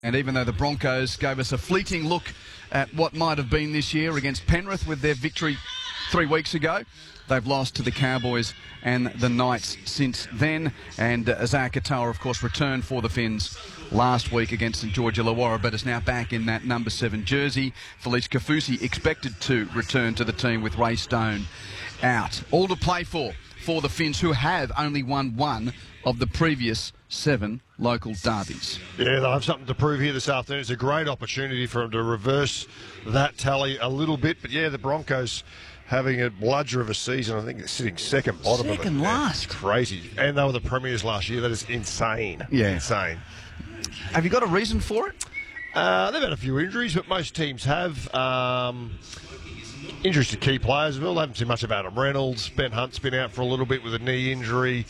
And even though the Broncos gave us a fleeting look at what might have been this year against Penrith with their victory 3 weeks ago, they've lost to the Cowboys and the Knights since then. And Isaiah Katoa, of course, returned for the Finns last week against St George Illawarra, but is now back in that number 7 jersey. Felice Kaufusi expected to return to the team with Ray Stone out. All to play for the Finns, who have only won one of the previous 7 local derbies. Yeah, they'll have something to prove here this afternoon. It's a great opportunity for them to reverse that tally a little bit. But yeah, the Broncos having a bludger of a season. I think they're sitting second bottom of it. Second last. It's crazy. And they were the premiers last year. That is insane. Yeah. Insane. Have you got a reason for it? They've had a few injuries, but most teams have. Injuries to key players as well. They haven't seen much of Adam Reynolds. Ben Hunt's been out for a little bit with a knee injury.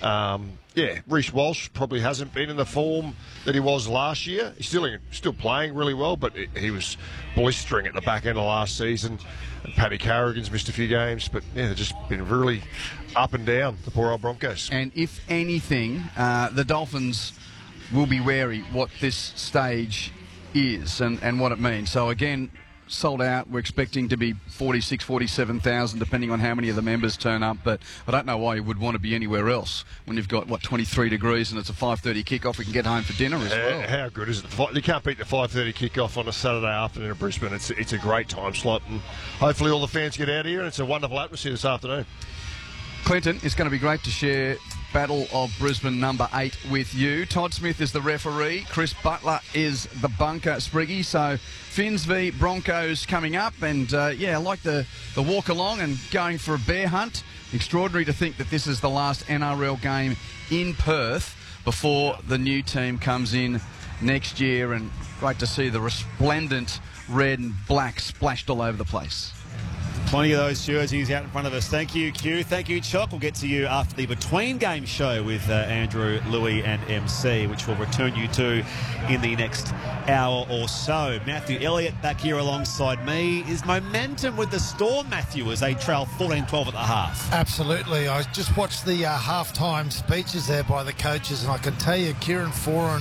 Reece Walsh probably hasn't been in the form that he was last year. He's still playing really well, but he was boistering at the back end of last season. And Paddy Carrigan's missed a few games, but yeah, they've just been really up and down, the poor old Broncos. And if anything, the Dolphins will be wary what this stage is and what it means. So again, sold out. We're expecting to be 46, 47,000, depending on how many of the members turn up. But I don't know why you would want to be anywhere else when you've got, 23 degrees and it's a 5:30 kickoff. We can get home for dinner as well. How good is it? You can't beat the 5:30 kickoff on a Saturday afternoon in Brisbane. It's a great time slot, and hopefully all the fans get out here, and it's a wonderful atmosphere this afternoon. Clinton, it's going to be great to share Battle of Brisbane number 8 with you. Todd Smith is the referee. Chris Butler is the bunker, Spriggy. So Finns v Broncos coming up. And, I like the walk along and going for a bear hunt. Extraordinary to think that this is the last NRL game in Perth before the new team comes in next year. And great to see the resplendent red and black splashed all over the place. Plenty of those jerseys out in front of us. Thank you, Q. Thank you, Chock. We'll get to you after the Between Game show with Andrew, Louis and MC, which we'll return you to in the next hour or so. Matthew Elliott back here alongside me. Is momentum with the Storm, Matthew, as they trail 14-12 at the half? Absolutely. I just watched the half-time speeches there by the coaches, and I can tell you, Kieran Foran,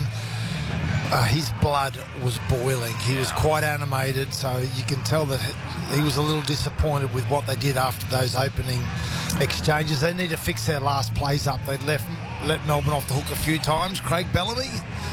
his blood was boiling. He was quite animated, so you can tell that he was a little disappointed with what they did after those opening exchanges. They need to fix their last plays up. They'd let Melbourne off the hook a few times. Craig Bellamy,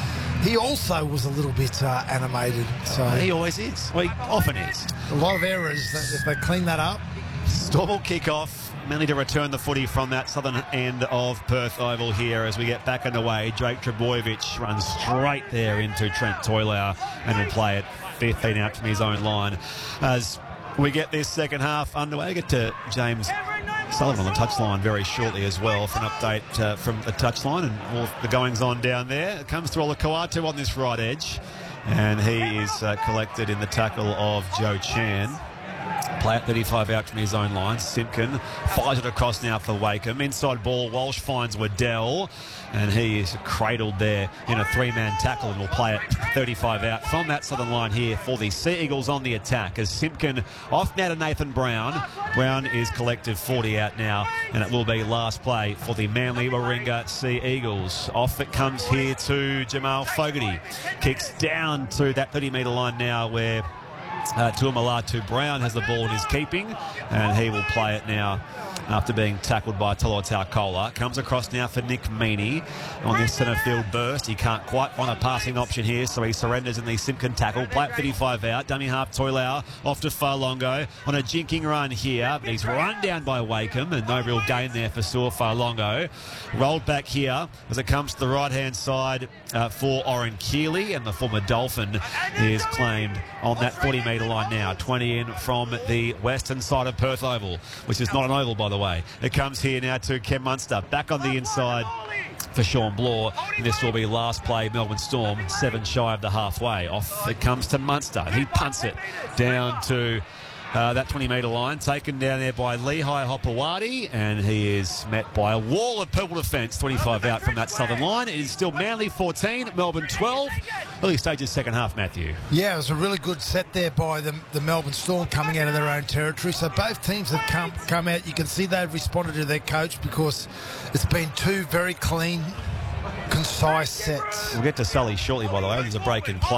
he also was a little bit animated. So he always is. Well, he often is. A lot of errors. If they clean that up. Storm will kick off. Mainly to return the footy from that southern end of Perth Oval here as we get back underway. Jake Trbojevic runs straight there into Trent Toilau and will play it 15 out from his own line. As we get this second half underway, we get to James Sullivan on the touchline very shortly as well for an update from the touchline and all the goings on down there. It comes to Olakau'atu on this right edge, and he is collected in the tackle of Joe Chan. Play at 35 out from his own line. Simpkin fires it across now for Wakeham. Inside ball, Walsh finds Waddell, and he is cradled there in a 3-man tackle and will play it 35 out from that southern line here for the Sea Eagles on the attack as Simpkin off now to Nathan Brown. Brown is collected 40 out now, and it will be last play for the Manly Warringah Sea Eagles. Off it comes here to Jamal Fogarty. Kicks down to that 30-metre line now where Tuamalatu Brown has the ball in his keeping, and he will play it now after being tackled by Tolo Taukola. Comes across now for Nick Meaney on this centre field burst. He can't quite find a passing option here, so he surrenders in the Simpkin tackle. Play at 35 out. Dummy half Toilau off to Farlongo on a jinking run here, but he's run down by Wakeham and no real gain there for Saw Farlongo. Rolled back here as it comes to the right-hand side for Oren Keeley, and the former Dolphin is claimed on that 40-metre line now. 20 in from the western side of Perth Oval, which is not an oval, by the way. It comes here now to Ken Munster. Back on the inside for Sean Bloor. And this will be last play, Melbourne Storm, 7 shy of the halfway. Off it comes to Munster. He punts it down to that 20-metre line, taken down there by Lehigh Hopewadi, and he is met by a wall of purple defence, 25 out from that southern line. It is still Manly 14, Melbourne 12. Early stages second half, Matthew. Yeah, it was a really good set there by the Melbourne Storm coming out of their own territory. So both teams have come out. You can see they've responded to their coach because it's been 2 very clean, concise sets. We'll get to Sully shortly, by the way. There's a break in play.